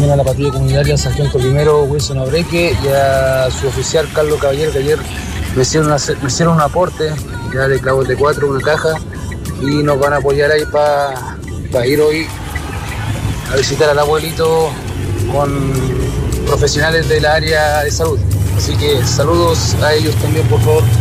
también a la patrulla comunitaria, al sargento primero Wilson Abreque y a su oficial Carlos Caballero, que ayer me hicieron un aporte ya de clavos de 4, una caja, y nos van a apoyar ahí para ir hoy a visitar al abuelito con profesionales del área de salud. Así que saludos a ellos también, por favor.